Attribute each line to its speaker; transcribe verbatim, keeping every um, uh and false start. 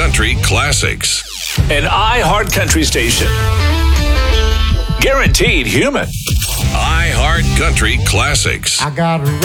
Speaker 1: Country Classics.
Speaker 2: An iHeart Country station. Guaranteed human.
Speaker 1: iHeart Country Classics.
Speaker 3: I got a